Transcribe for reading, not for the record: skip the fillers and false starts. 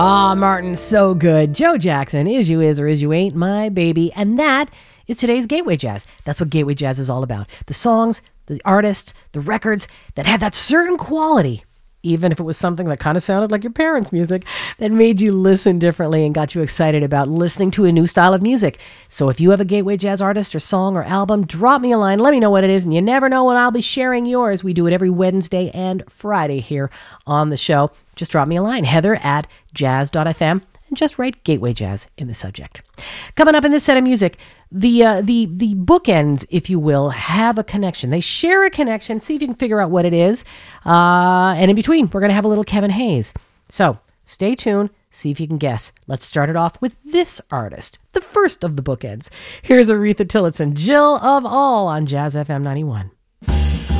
Ah, Martin, so good. Joe Jackson, Is You Is or Is You Ain't My Baby. And that is today's Gateway Jazz. That's what Gateway Jazz is all about. The songs, the artists, the records that had that certain quality, even if it was something that kind of sounded like your parents' music, that made you listen differently and got you excited about listening to a new style of music. So if you have a Gateway Jazz artist or song or album, drop me a line. Let me know what it is, and you never know when I'll be sharing yours. We do it every Wednesday and Friday here on the show. Just drop me a line, heather@jazz.fm, and just write Gateway Jazz in the subject. Coming up in this set of music, the bookends, if you will, have a connection. They share a connection. See if you can figure out what it is. And in between, we're going to have a little Kevin Hayes. So stay tuned. See if you can guess. Let's start it off with this artist, the first of the bookends. Here's Aretha Tillotson, Jill of All on Jazz FM 91.